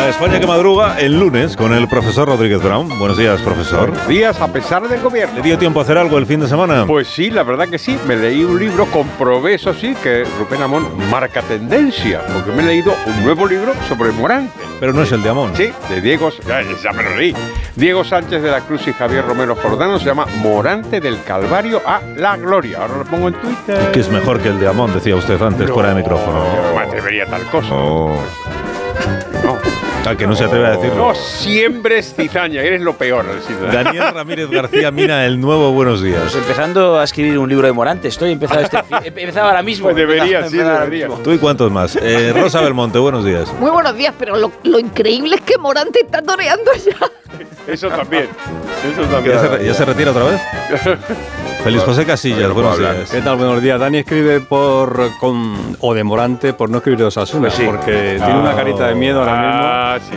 La España que madruga el lunes con el profesor Rodríguez Brown. Buenos días, profesor. Buenos días, a pesar del gobierno. ¿Le dio tiempo a hacer algo el fin de semana? Pues sí, la verdad que sí. Me leí un libro, comprobé, eso sí, que Rubén Amón marca tendencia, porque me he leído un nuevo libro sobre Morante. Pero no es el de Amón. Sí, de Diego, ya me lo leí. Diego Sánchez de la Cruz y Javier Romero Jordano, se llama Morante del Calvario a la Gloria. Ahora lo pongo en Twitter. Que es mejor que el de Amón, decía usted antes, fuera de micrófono. No me atrevería a tal cosa. No. Que no se atreve a decirlo. No siembres cizaña, eres lo peor. Daniel Ramírez García Mina, el nuevo Buenos Días. Pues empezando a escribir un libro de Morante. He empezado ahora mismo. Pues debería. ¿Tú y cuántos más? Rosa Belmonte, buenos días. Muy buenos días, pero lo increíble es que Morante está toreando ya. Eso también. ¿Ya se retira otra vez? Feliz José Casillas, buenos días. ¿Qué tal? Buenos días. Dani escribe de Morante por no escribir de Osasuna, Pues sí. porque tiene una carita de miedo ahora mismo. Sí.